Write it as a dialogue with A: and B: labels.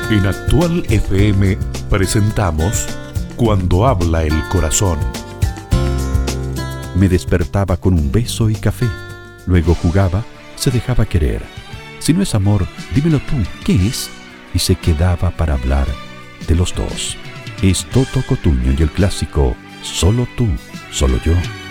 A: En Actual FM presentamos Cuando habla el corazón.
B: Me despertaba con un beso y café. Luego jugaba, se dejaba querer. Si no es amor, dímelo tú, ¿qué es? Y se quedaba para hablar de los dos. Es Toto Cotugno y el clásico Solo tú, solo yo.